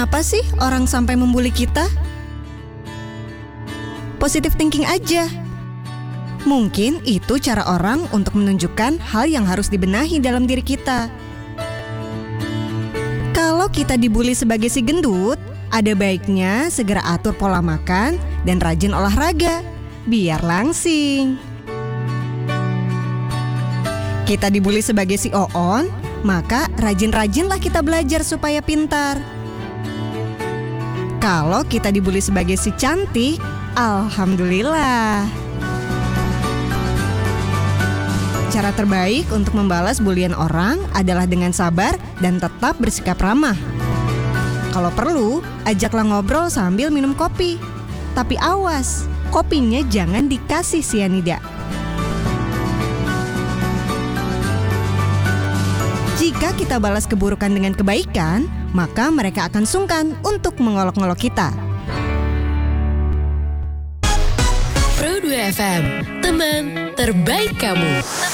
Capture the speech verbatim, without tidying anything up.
Kenapa sih orang sampai membuli kita? Positive thinking aja. Mungkin itu cara orang untuk menunjukkan hal yang harus dibenahi dalam diri kita. Kalau kita dibully sebagai si gendut, ada baiknya segera atur pola makan dan rajin olahraga, biar langsing. Kita dibully sebagai si oon, maka rajin-rajinlah kita belajar supaya pintar. Kalau kita dibully sebagai si cantik, alhamdulillah. Cara terbaik untuk membalas bulian orang adalah dengan sabar dan tetap bersikap ramah. Kalau perlu, ajaklah ngobrol sambil minum kopi. Tapi awas, kopinya jangan dikasih sianida. Jika kita balas keburukan dengan kebaikan, maka mereka akan sungkan untuk mengolok-ngolok kita. Pro dua F M, teman terbaik kamu.